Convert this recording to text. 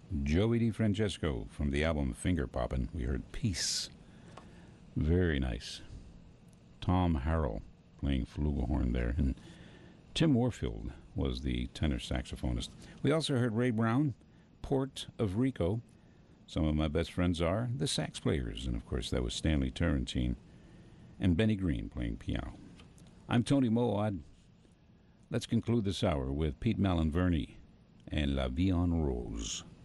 Joey DiFrancesco from the album Finger Poppin'. We heard Peace. Very nice. Tom Harrell playing flugelhorn there. And Tim Warfield was the tenor saxophonist. We also heard Ray Brown, Port of Rico. Some of my best friends are the sax players. And, of course, that was Stanley Turrentine and Benny Green playing piano. I'm Tony Moad. Let's conclude this hour with Pete Malinverni and La Vie en Rose.